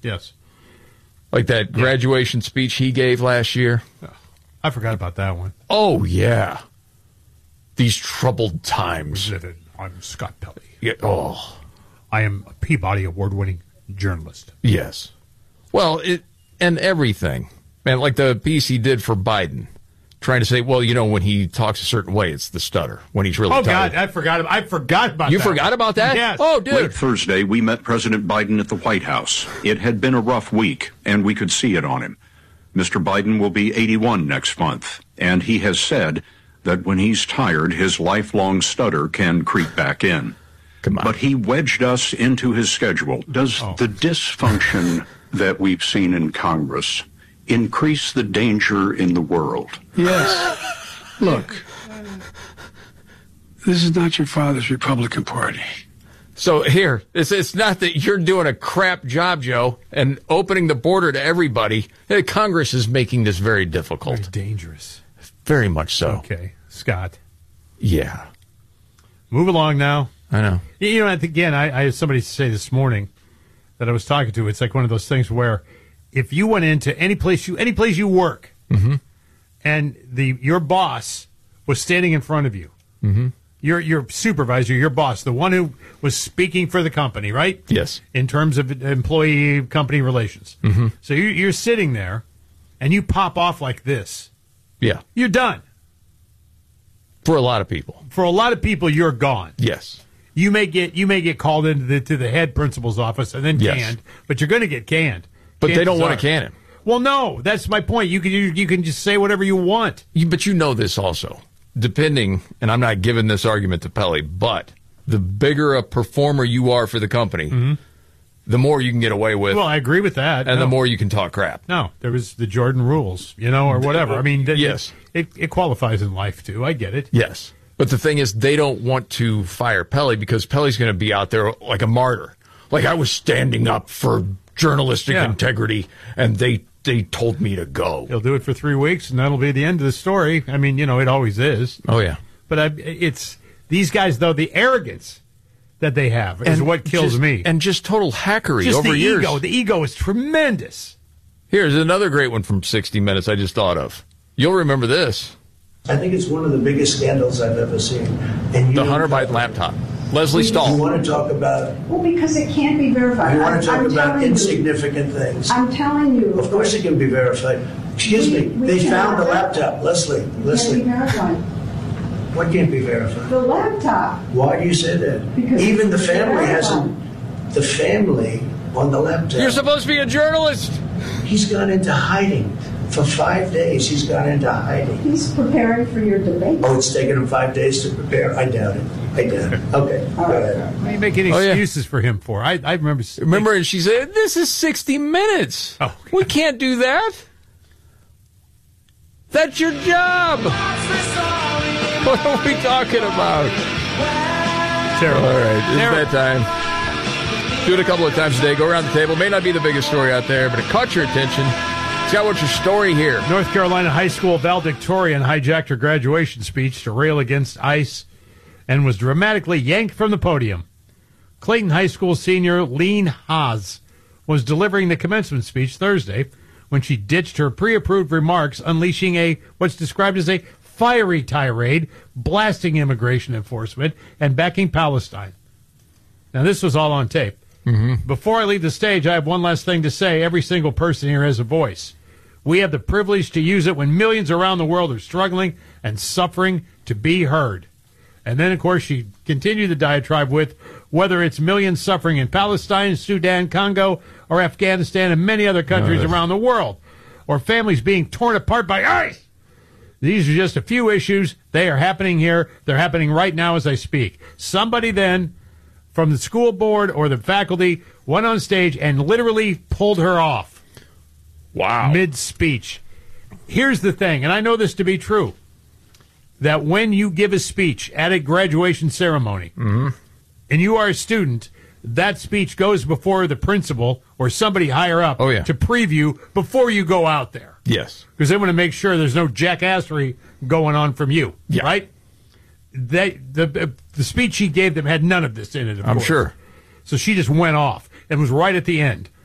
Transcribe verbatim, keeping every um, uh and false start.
Yes. Like that graduation yeah. speech he gave last year. I forgot about that one. Oh, yeah. These troubled times. I'm Scott Pelley. Yeah, oh. I am a Peabody Award-winning journalist. Yes. Well, it and everything. Man, like the piece he did for Biden. Trying to say, well, you know, when he talks a certain way, it's the stutter. When he's really Oh, tired. God, I forgot, I forgot about you that. You forgot about that? Yes. Oh, dude. Late Thursday, we met President Biden at the White House. It had been a rough week, and we could see it on him. Mister Biden will be eighty-one next month, and he has said that when he's tired, his lifelong stutter can creep back in. Come on. But he wedged us into his schedule. Does oh. the dysfunction that we've seen in Congress increase the danger in the world? Yes. Look, this is not your father's Republican Party. So here, it's, it's not that you're doing a crap job, Joe, and opening the border to everybody. Congress is making this very difficult. Very dangerous. Very much so. Okay, Scott. Yeah. Move along now. I know. You know, again, I, I had somebody say this morning that I was talking to, it's like one of those things where if you went into any place you any place you work, mm-hmm. and the your boss was standing in front of you, mm-hmm. your your supervisor, your boss, the one who was speaking for the company, right? Yes. In terms of employee-company relations. Mm-hmm. So you, you're sitting there, and you pop off like this. Yeah. You're done. For a lot of people. For a lot of people, you're gone. Yes. You may get you may get called into the to the head principal's office and then yes. canned, but you're going to get canned. But Chances they don't want are. to can him. Well, no, that's my point. You can you, you can just say whatever you want. You, but you know this also. Depending, and I'm not giving this argument to Pelley, but the bigger a performer you are for the company, mm-hmm. the more you can get away with. Well, I agree with that. And no. the more you can talk crap. No, there was the Jordan rules, you know, or whatever. I mean, th- yes. it, it qualifies in life, too. I get it. Yes. But the thing is, they don't want to fire Pelley because Pelley's going to be out there like a martyr. Like, I was standing up for journalistic yeah. integrity, and they they told me to go. He'll do it for three weeks, and that'll be the end of the story. I mean, you know, it always is. Oh, yeah. But I, it's these guys, though, the arrogance that they have is and what kills just, me. And just total hackery just over the years. Ego. The ego is tremendous. Here's another great one from sixty minutes I just thought of. You'll remember this. I think it's one of the biggest scandals I've ever seen. And the Hunter Biden laptop. Leslie Stahl. You want to talk about... Well, because it can't be verified. You want to talk I'm about insignificant you, things. I'm telling you. Of course it can be verified. Excuse we, me. We they found the laptop. Leslie, Leslie. Can't be verified. What can't be verified? The laptop. Why do you say that? Because even the family hasn't... The family on the laptop... You're supposed to be a journalist. He's gone into hiding. For five days, he's gone into hiding. He's preparing for your debate. Oh, it's taken him five days to prepare? I doubt it. I doubt it. Okay, go ahead. What are you making excuses oh, yeah. for him for? I, I remember... Remember, and she said, this is sixty minutes. Oh, we can't do that. That's your job. What are we talking about? Terrible. All right, it's bedtime. Do it a couple of times a day. Go around the table. May not be the biggest story out there, but it caught your attention. Scott, what's your story here? North Carolina high school valedictorian hijacked her graduation speech to rail against ICE and was dramatically yanked from the podium. Clayton High School senior Lean Haas was delivering the commencement speech Thursday when she ditched her pre-approved remarks, unleashing a what's described as a fiery tirade, blasting immigration enforcement and backing Palestine. Now, this was all on tape. Mm-hmm. Before I leave the stage, I have one last thing to say. Every single person here has a voice. We have the privilege to use it when millions around the world are struggling and suffering to be heard. And then, of course, she continued the diatribe with whether it's millions suffering in Palestine, Sudan, Congo, or Afghanistan, and many other countries no, around the world, or families being torn apart by ICE. These are just a few issues. They are happening here. They're happening right now as I speak. Somebody then from the school board or the faculty went on stage and literally pulled her off. Wow. Mid-speech. Here's the thing, and I know this to be true, that when you give a speech at a graduation ceremony, mm-hmm. and you are a student, that speech goes before the principal or somebody higher up oh, yeah. to preview before you go out there. Yes. Because they want to make sure there's no jackassery going on from you, yeah. right? They, the, the speech she gave them had none of this in it, of I'm course. sure. So she just went off and was right at the end.